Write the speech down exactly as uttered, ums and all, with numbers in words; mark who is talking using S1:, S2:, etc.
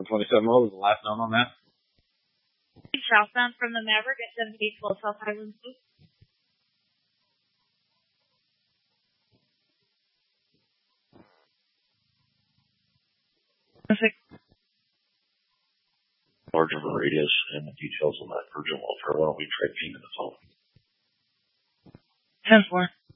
S1: twenty-seven. What was the last known on that?
S2: Southbound from the Maverick at seven eight twelve South Highland Loop.
S3: Larger the radius and the details on that urgent welfare. Why don't we try pinging the phone?
S2: ten four.